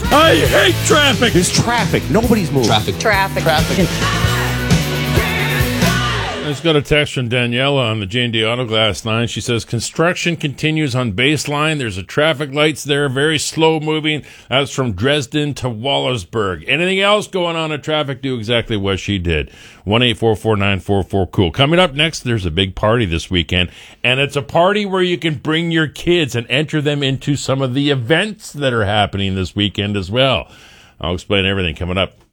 I hate traffic. There's traffic. Nobody's moving. Traffic. I just got a text from Daniela on the J&D Auto Glass line. She says, construction continues on Baseline. There's a traffic lights there, very slow moving. That's from Dresden to Wallersburg. Anything else going on in traffic, do exactly what she did. 1-844-944-COOL. Coming up next, there's a big party this weekend, and it's a party where you can bring your kids and enter them into some of the events that are happening this weekend as well. I'll explain everything coming up.